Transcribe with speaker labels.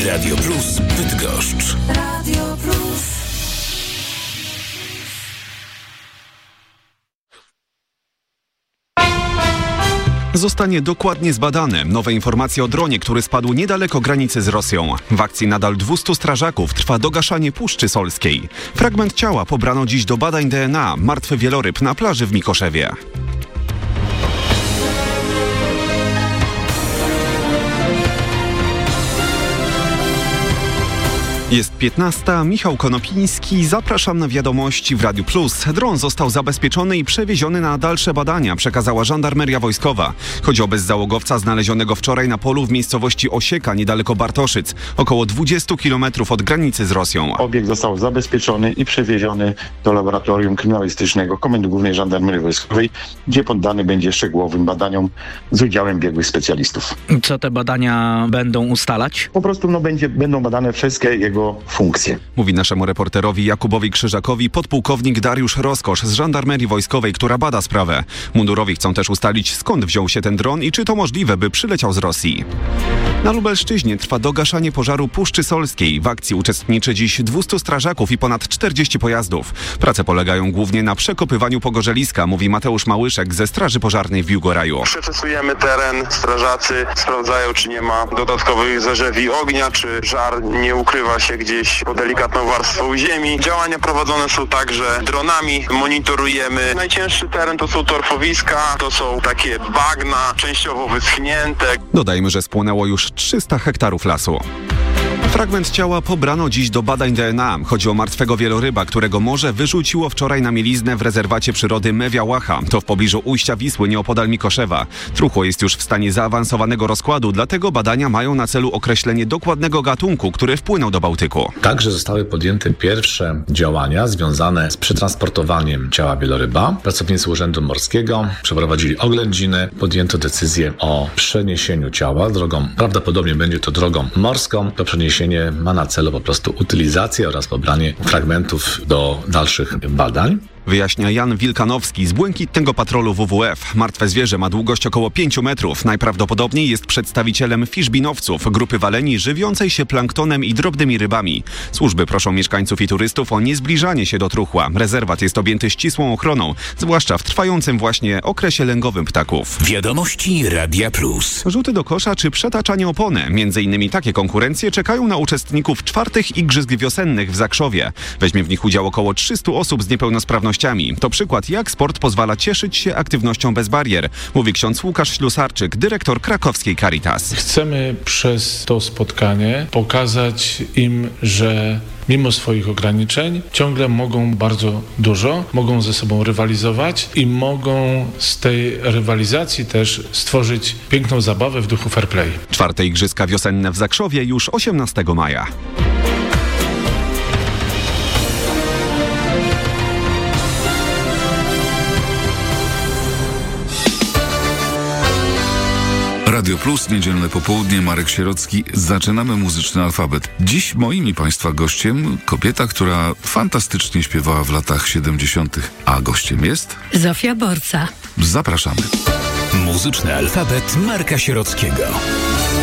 Speaker 1: Radio Plus Bydgoszcz.
Speaker 2: Radio Plus.
Speaker 3: Zostanie dokładnie zbadane. Nowe informacje o dronie, który spadł niedaleko granicy z Rosją. W akcji nadal 200 strażaków trwa dogaszanie Puszczy Solskiej. Fragment ciała pobrano dziś do badań DNA. Martwy wieloryb na plaży w Mikoszewie. Jest 15. Michał Konopiński. Zapraszam na wiadomości w Radiu Plus. Dron został zabezpieczony i przewieziony na dalsze badania, przekazała Żandarmeria Wojskowa. Chodzi o bezzałogowca znalezionego wczoraj na polu w miejscowości Osieka, niedaleko Bartoszyc, około 20 km od granicy z Rosją.
Speaker 4: Obiekt został zabezpieczony i przewieziony do laboratorium kryminalistycznego Komendy Głównej Żandarmerii Wojskowej, gdzie poddany będzie szczegółowym badaniom z udziałem biegłych specjalistów.
Speaker 5: Co te badania będą ustalać?
Speaker 4: Po prostu będą badane wszystkie jego funkcje.
Speaker 3: Mówi naszemu reporterowi Jakubowi Krzyżakowi podpułkownik Dariusz Roskosz z Żandarmerii Wojskowej, która bada sprawę. Mundurowi chcą też ustalić, skąd wziął się ten dron i czy to możliwe, by przyleciał z Rosji. Na Lubelszczyźnie trwa dogaszanie pożaru Puszczy Solskiej. W akcji uczestniczy dziś 200 strażaków i ponad 40 pojazdów. Prace polegają głównie na przekopywaniu pogorzeliska, mówi Mateusz Małyszek ze Straży Pożarnej w Biłgoraju.
Speaker 6: Przeczesujemy teren, strażacy sprawdzają, czy nie ma dodatkowych zarzewi ognia, czy żar nie ukrywa się gdzieś pod delikatną warstwą ziemi. Działania prowadzone są także dronami, monitorujemy. Najcięższy teren to są torfowiska, to są takie bagna, częściowo wyschnięte.
Speaker 3: Dodajmy, że spłonęło już 300 hektarów lasu. Fragment ciała pobrano dziś do badań DNA. Chodzi o martwego wieloryba, którego morze wyrzuciło wczoraj na mieliznę w rezerwacie przyrody Mewia Łacha. To w pobliżu ujścia Wisły, nieopodal Mikoszewa. Truchło jest już w stanie zaawansowanego rozkładu, dlatego badania mają na celu określenie dokładnego gatunku, który wpłynął do Bałtyku.
Speaker 7: Także zostały podjęte pierwsze działania związane z przetransportowaniem ciała wieloryba. Pracownicy Urzędu Morskiego przeprowadzili oględziny, podjęto decyzję o przeniesieniu ciała drogą, prawdopodobnie będzie to drogą morską. To przeniesienie ma na celu po prostu utylizację oraz pobranie fragmentów do dalszych badań.
Speaker 3: Wyjaśnia Jan Wilkanowski z Błękitnego Patrolu WWF. Martwe zwierzę ma długość około 5 metrów. Najprawdopodobniej jest przedstawicielem fiszbinowców, grupy waleni żywiącej się planktonem i drobnymi rybami. Służby proszą mieszkańców i turystów o niezbliżanie się do truchła. Rezerwat jest objęty ścisłą ochroną, zwłaszcza w trwającym właśnie okresie lęgowym ptaków.
Speaker 1: Wiadomości Radia Plus.
Speaker 3: Rzuty do kosza czy przetaczanie opony. Między innymi takie konkurencje czekają na uczestników 4. Igrzysk Wiosennych w Zakrzowie. Weźmie w nich udział około 300 osób z niepełnosprawnościami. To przykład, jak sport pozwala cieszyć się aktywnością bez barier, mówi ksiądz Łukasz Ślusarczyk, dyrektor krakowskiej Caritas.
Speaker 8: Chcemy przez to spotkanie pokazać im, że mimo swoich ograniczeń ciągle mogą bardzo dużo, mogą ze sobą rywalizować i mogą z tej rywalizacji też stworzyć piękną zabawę w duchu fair play.
Speaker 3: 4. Igrzyska Wiosenne w Zakrzowie już 18 maja.
Speaker 9: Radio Plus, niedzielne popołudnie, Marek Sierocki. Zaczynamy muzyczny alfabet. Dziś moim i Państwa gościem kobieta, która fantastycznie śpiewała w latach 70., a gościem jest...
Speaker 10: Zofia Borca.
Speaker 9: Zapraszamy.
Speaker 1: Muzyczny alfabet Marka Sierockiego.